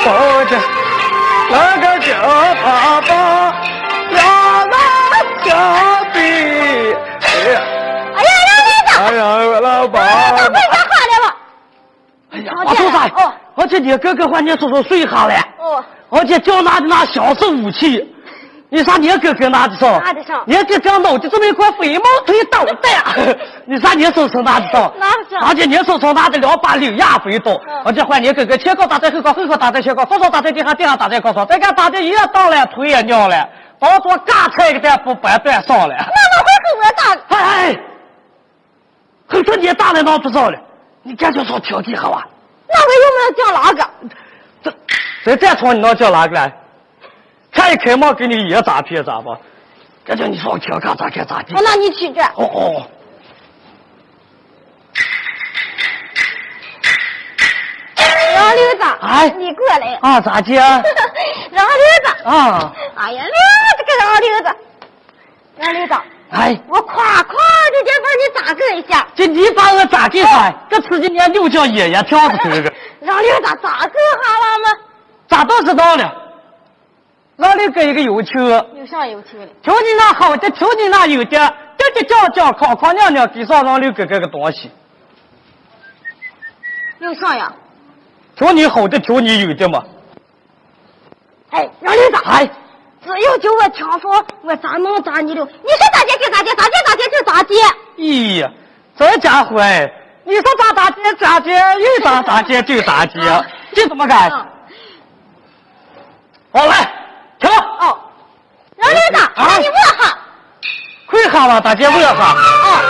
抱着那个叫爸爸呀啦小弟。 哎呀，杨队长！ 哎呀，老爸！ 为啥话来了？ 哎呀，我说啥？ 哦， 而且你哥哥还你叔叔睡下了。 哦。 而且叫拿的那小式武器。你啥你哥哥拿的上？ 拿的上。 你哥哥脑袋这么一块飞毛腿刀的呀！你啥你手上拿的上？ 拿的上。 而且你手上拿的2把柳芽飞刀，而且换你哥哥前高打在后高，后高打在前高，高高打在地下，地下打在高高，再看打的也倒了，腿也尿了，到多嘎菜一个不掰断上了。 那会跟我打？ 哎，后头你打了那不着了，你赶紧说挑地好啊！ 那我有没有叫哪个？ 这床你能叫哪个来？看一开门给你也咋撇咋吧，这叫你说调看咋看咋地。 那你去这。 哦。 杨刘子， 哎， 你过来。 啊，咋的啊？ 杨刘子。 啊。 哎呀，这个杨刘子，杨刘子。 哎， 我夸的就把你咋个一下？ 这你把我咋个啥？这吃今年6叫爷爷跳着这个。 杨刘子咋个哈了吗？ 咋都知道了。老刘哥一个有求。 有啥有求的？ 求你那好的，求你那有的，这叫康娘娘给上老刘哥哥个东西。 有啥呀？ 求你好的，求你有的嘛。 哎，杨刘子。 哎。 只要就我听说，我咋能打你了？你说咋接就咋接，咋接咋接就咋接。 咦，这家伙哎，你说咋接咋接，又咋接就咋接，这怎么干？好来，停了。 哦，杨刘子，让你问哈。 会哈了，大姐问哈。 哦。